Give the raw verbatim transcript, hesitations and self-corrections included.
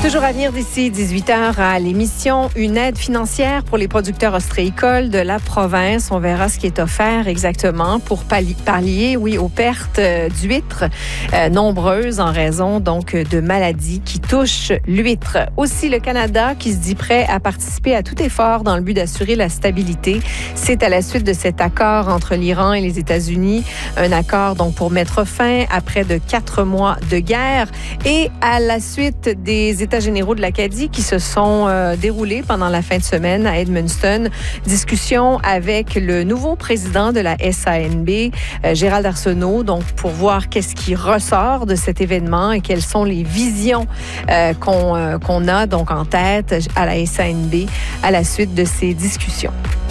Toujours à venir d'ici dix-huit heures à l'émission, une aide financière pour les producteurs ostréicoles de la province. On verra ce qui est offert exactement pour pallier, pallier oui, aux pertes euh, d'huîtres, euh, nombreuses en raison donc de maladies qui touchent l'huître. Aussi, le Canada qui se dit prêt à participer à tout effort dans le but d'assurer la stabilité. C'est à la suite de cet accord entre l'Iran et les États-Unis, un accord donc pour mettre fin à près de quatre mois de guerre et à la suite des États généraux de l'Acadie qui se sont euh, déroulés pendant la fin de semaine à Edmundston. Discussion avec le nouveau président de la S A N B, euh, Gérald Arsenault, donc pour voir qu'est-ce qui ressort de cet événement et quelles sont les visions euh, qu'on euh, qu'on a donc en tête à la S A N B à la suite de ces discussions.